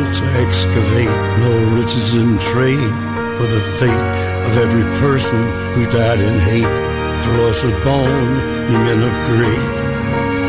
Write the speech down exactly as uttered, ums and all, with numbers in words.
toil to excavate, no riches in trade for the fate of every person who died in hate. For us are born, ye men of great